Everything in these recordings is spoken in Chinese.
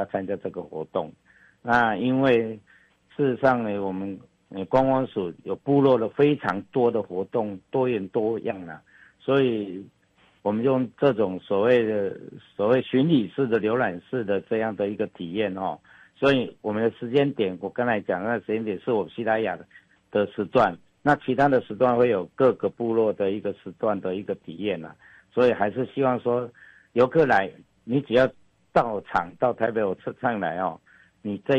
要参加这个活动。那因为事实上呢，我们观光署有部落的非常多的活动，多元多样啦，所以我们用这种所谓巡礼式的浏览式的这样的一个体验哦，所以我们的时间点，我刚才讲那时间点是我们西拉雅的时段，那其他的时段会有各个部落的一个时段的一个体验啦，所以还是希望说游客来，你只要到场到台北火车站来哦，你这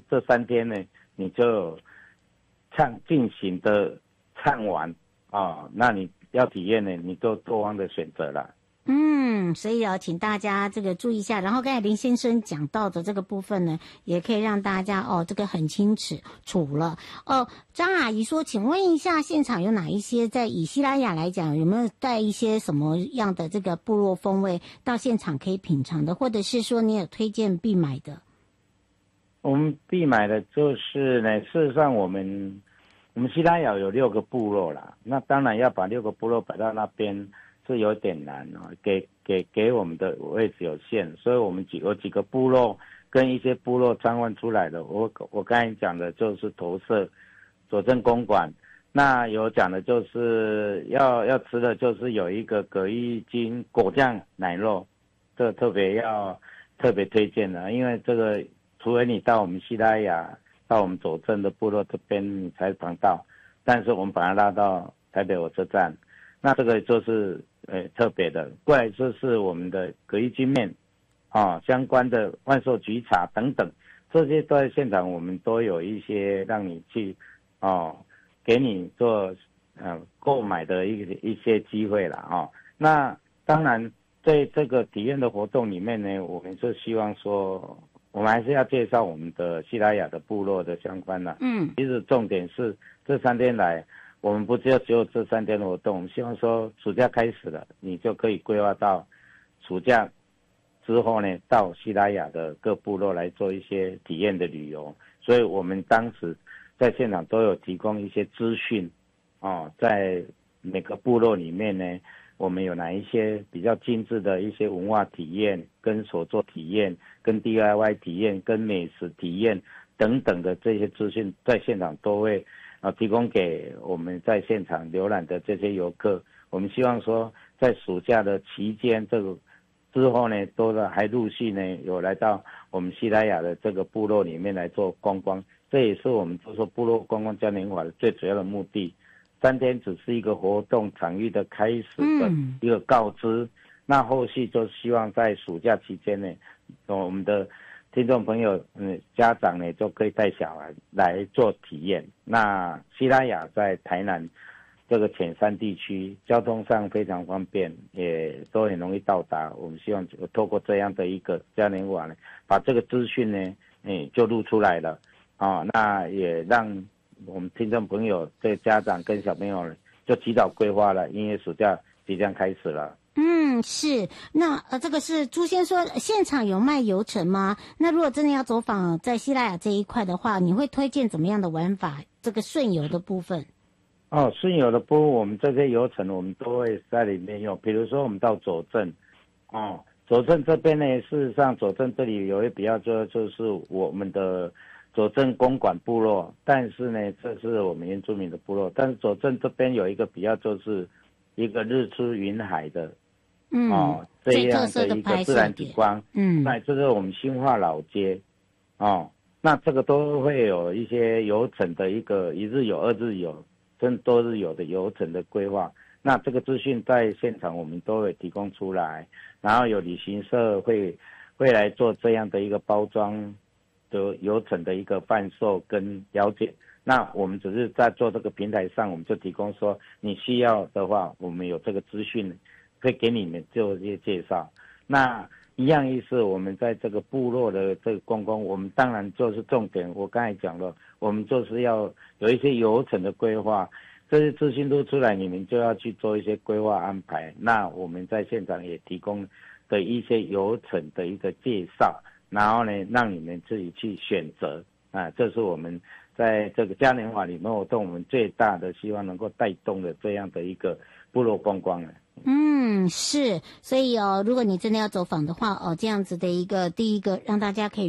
3天呢，你就尽情的畅玩啊，那你要体验呢，你就多方的选择了。 所以请大家这个注意一下。然后刚才林先生讲到的这个部分呢，也可以让大家这个很清楚了。张阿姨说，请问一下，现场有哪一些以西拉雅来讲，有没有带一些什么样的这个部落风味到现场可以品尝的，或者是说你有推荐必买的？ 我们必买的就是呢，事实上我们西拉雅有6个部落啦，那当然要把6个部落摆到那边是有点难哦，给我们的位置有限，所以我们有几个部落跟一些部落参观出来的，我刚才讲的就是投射佐证公馆，那有讲的就是要吃的就是有一个葛玉金果酱奶酪，这个特别推荐的，因为这个除非你到我们西拉雅到我们佐证的部落这边你才尝到，但是我们把它拉到台北火车站，那这个就是特别的。过来就是我们的葛玉金面相关的万寿菊茶等等，这些都在现场我们都有一些让你去给你做购买的一些机会啦那当然在这个体验的活动里面呢，我们是希望说我们还是要介绍我们的西拉雅的部落的相关啦。其实重点是这3天来，我们不只有这3天的活动，我们希望说暑假开始了，你就可以规划到暑假之后呢，到西拉雅的各部落来做一些体验的旅游。所以我们当时在现场都有提供一些资讯在每个部落里面呢，我们有哪一些比较精致的一些文化体验、跟手作体验、跟 DIY 体验、跟美食体验等等的这些资讯，在现场都会提供给我们在现场浏览的这些游客。我们希望说，在暑假的期间，这个之后呢，还陆续呢有来到我们西拉雅的这个部落里面来做观光，这也是我们做部落观光嘉年华的最主要的目的。3天只是一个活动场域的开始的一个告知，那后续就希望在暑假期间呢，我们的听众朋友家长呢就可以带小孩来做体验。那西拉雅在台南这个浅山地区，交通上非常方便，也都很容易到达。我们希望透过这样的一个嘉年华呢，把这个资讯呢就录出来了那也让我们听众朋友对家长跟小朋友呢就提早规划了，因为暑假即将开始了。 是。那这个是朱先说现场有卖游程吗？那如果真的要走访在西拉雅这一块的话，你会推荐怎么样的玩法？这个顺游的部分顺游的部分，我们这些游程我们都会在里面用。比如说我们到佐证佐证这边呢，事实上佐证这里有一比较就是我们的佐证公馆部落，但是呢这是我们原住民的部落，但是佐证这边有一个比较就是一个日出云海的这样的一个自然景观那这是我们新化老街那这个都会有一些游程的一个1日游、2日游甚至多日游的游程的规划，那这个资讯在现场我们都会提供出来，然后有旅行社会来做这样的一个包装的游程的一个贩售跟了解。那我们只是在做这个平台上，我们就提供说你需要的话，我们有这个资讯可以给你们做一些介绍。那一样意思，我们在这个部落的这个观光，我们当然就是重点，我刚才讲了，我们就是要有一些游程的规划，这些资讯都出来，你们就要去做一些规划安排。那我们在现场也提供的一些游程的一个介绍，然后呢，让你们自己去选择这是我们在这个嘉年华里面活动我们最大的希望能够带动的这样的一个部落观光是。所以如果你真的要走访的话这样子的一个第一个让大家可以